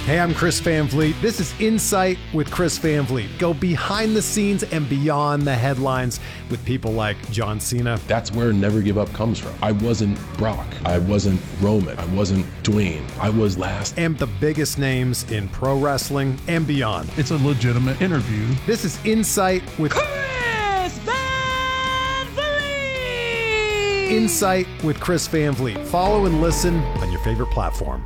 Hey, I'm Chris Van Vliet. This is Insight with Chris Van Vliet. Go behind the scenes and beyond the headlines with people like John Cena. That's where Never Give Up comes from. I wasn't Brock. I wasn't Roman. I wasn't Dwayne. I was last. And the biggest names in pro wrestling and beyond. It's a legitimate interview. This is Insight with Chris Van Vliet. Insight with Chris Van Vliet. Follow and listen on your favorite platform.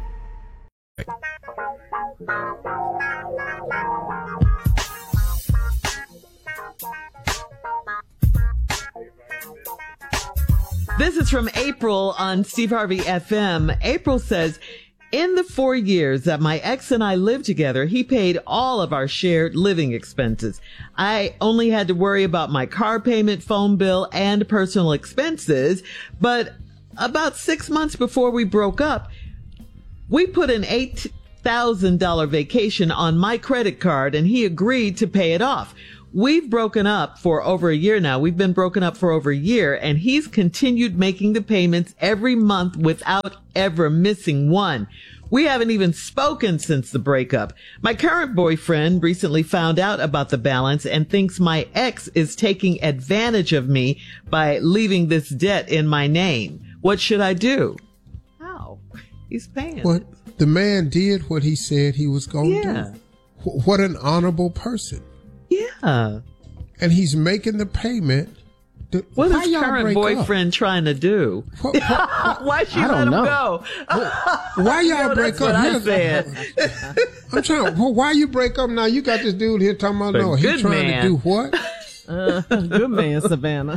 This is from April on Steve Harvey FM. April says, in the 4 years that my ex and I lived together, he paid all of our shared living expenses. I only had to worry about my car payment, phone bill, and personal expenses. But about 6 months before we broke up, we put an $8,000 vacation on my credit card and he agreed to pay it off. We've broken up for over a year now. We've been broken up for over a year, and he's continued making the payments every month without ever missing one. We haven't even spoken since the breakup. My current boyfriend recently found out about the balance and thinks my ex is taking advantage of me by leaving this debt in my name. What should I do? How? He's paying. What? The man did what he said he was going to do. What an honorable person. Yeah. And he's making the payment. What is current boyfriend trying to do? Why she let him go? Why y'all break up? I said. I'm trying. Well, why you break up now? You got this dude here talking about no. He's trying to do what? Good man, Savannah.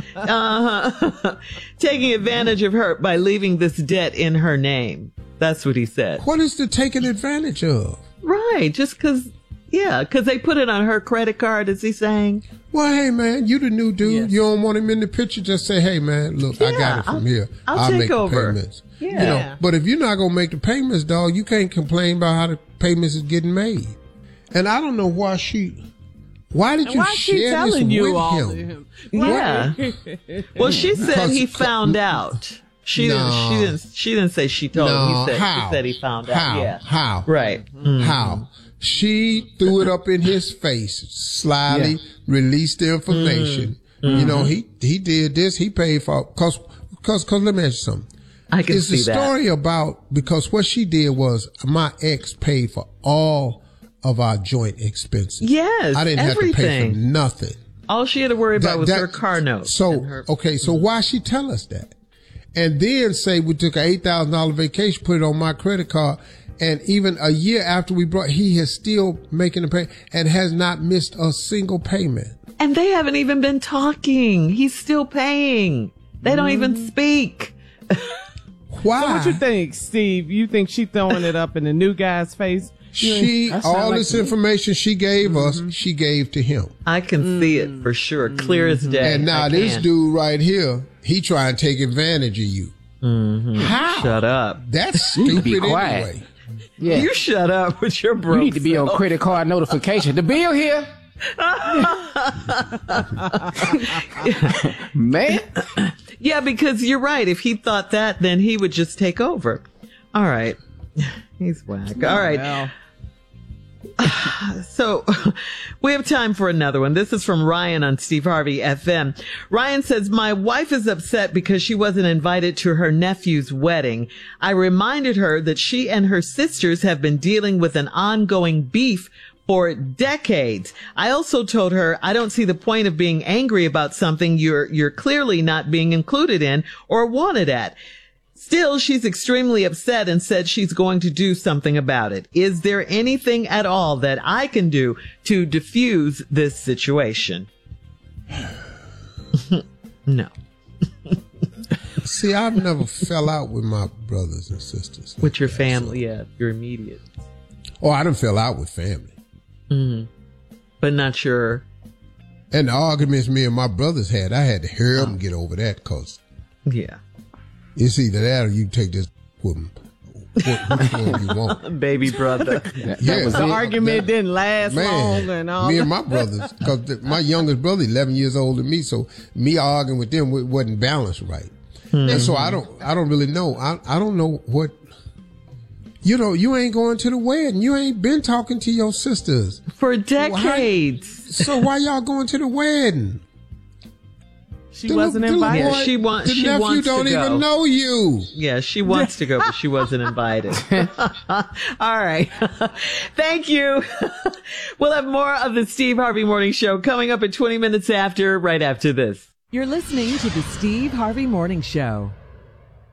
Taking advantage of her by leaving this debt in her name. That's what he said. What is the taking advantage of? Right. Just because. Yeah, because they put it on her credit card, is he saying? Well, hey, man, you the new dude. Yes. You don't want him in the picture. Just say, hey, man, look, I got it from here. I'll take make over. The payments. Yeah. You know, but if you're not going to make the payments, dog, you can't complain about how the payments is getting made. And I don't know why did you share this with him? Yeah. Well, she said he found out. She didn't say she told him. He said he found out. Yeah. How? Right. Mm-hmm. How? She threw it up in his face, slyly released the information. Mm-hmm. You know, he did this. He paid for cause let me ask you something. I can see that. It's the story about because what she did was my ex paid for all of our joint expenses. Yes, I didn't have to pay for nothing. All she had to worry about was her car note. So so why she tell us that? And then say we took an $8,000 vacation, put it on my credit card. And even a year after he is still making the payment and has not missed a single payment. And they haven't even been talking. He's still paying. They don't even speak. Why? So what you think, Steve? You think she throwing it up in the new guy's face? All this information she gave us, she gave to him. I can see it for sure, clear as day. And now this dude right here, he trying to take advantage of you. Mm-hmm. How? Shut up. That's stupid be quiet. Anyway. Yeah. You shut up with your broke You need to be on credit card notification. The bill here. Man. Yeah, because you're right. If he thought that, then he would just take over. All right. He's whack. All right. Wow. So we have time for another one. This is from Ryan on Steve Harvey FM. Ryan says, my wife is upset because she wasn't invited to her nephew's wedding. I reminded her that she and her sisters have been dealing with an ongoing beef for decades. I also told her I don't see the point of being angry about something you're clearly not being included in or wanted at. Still, she's extremely upset and said she's going to do something about it. Is there anything at all that I can do to diffuse this situation? No. See, I've never fell out with my brothers and sisters. With your family, your immediate. Oh, I done fell out with family. Mm-hmm. But not sure. And the arguments me and my brothers had, I had to hear them get over that because it's either that or you take this with them. Which one you want? Baby brother. The argument didn't last long and all. Me and my brothers, because my youngest brother 11 years older than me, so me arguing with them wasn't balanced right. Mm-hmm. And so I don't really know. I don't know what You know, you ain't going to the wedding. You ain't been talking to your sisters for decades. So why y'all going to the wedding? She wasn't invited. Yeah, she wants to go. The nephew don't even know you. Yeah, she wants to go, but she wasn't invited. All right. Thank you. We'll have more of the Steve Harvey Morning Show coming up at 20 minutes after, right after this. You're listening to the Steve Harvey Morning Show.